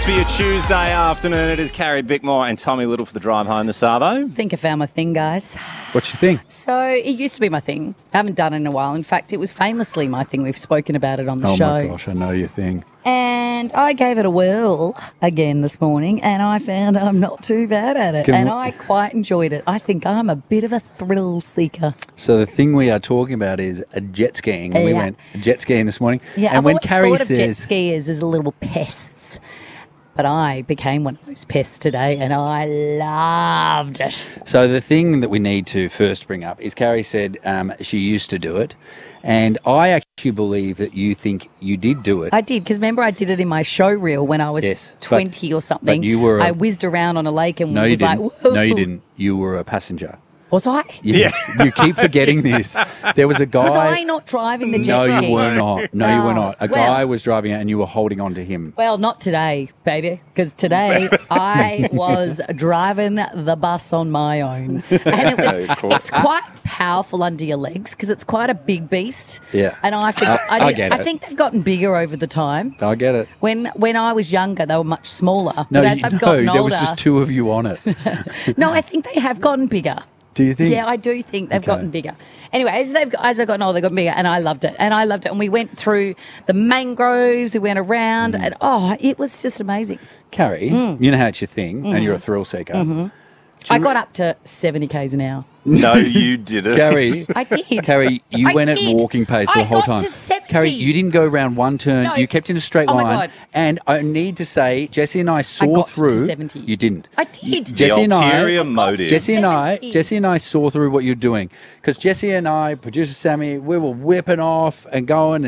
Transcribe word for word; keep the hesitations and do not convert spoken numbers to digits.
For your Tuesday afternoon, it is Carrie Bickmore and Tommy Little for the drive home this Arvo. I think I found my thing, guys. What's your thing? So it used to be my thing. I haven't done it in a while. In fact, it was famously my thing. We've spoken about it on the Oh show. my gosh, I know your thing. And I gave it a whirl again this morning, and I found I'm not too bad at it. Can and we- I quite enjoyed it. I think I'm a bit of a thrill seeker. So the thing we are talking about is a jet skiing. And we Yeah. went jet skiing this morning. Yeah, and I've when always Carrie thought of jet says, skiers as little pests. But I became one of those pests today, and I loved it. so the thing that we need to first bring up is Carrie said um, she used to do it. And I actually believe that you think you did do it. I did, because remember I did it in my show reel when I was Yes, but- twenty or something. but you were a- I whizzed around on a lake and no, you was like, didn't. whoa. No, you didn't. You were a passenger. Was I? Yes. You keep forgetting this. There was a guy. Was I not driving the jet No, ski? you were not. No, you were Oh, not. A well- guy was driving it and you were holding on to him. Well, not today, baby, because today I was driving the bus on my own. And it was, it's quite powerful under your legs because it's quite a big beast. Yeah. And I think, I- I, I did, get I it. think they've gotten bigger over the time. I get it. When when I was younger, they were much smaller. No, but as you, I've no gotten there older, was just two of you on it. no, I think they have gotten bigger. Do you think? Yeah, I do think they've Okay. gotten bigger. Anyway, as they've as I've gotten older, they've gotten bigger, and I loved it. And I loved it. And we went through the mangroves, we went around, Mm. and oh, it was just amazing. Carrie, Mm. you know how it's your thing and you're a thrill seeker. Mm-hmm. I got up to seventy kays an hour. No, you didn't. Carrie, I did. Carrie, you I went did. at walking pace the I whole got time. to seventy. Carrie, you didn't go around one turn. No. You kept in a straight Oh my line. God. And I need to say, Jesse and I saw got to through. seventy. You didn't. I did. The Jesse and I- ulterior motive. Jesse and I, seventy. Jesse and I saw through what you're doing because Jesse and I, producer Sammy, we were whipping off and going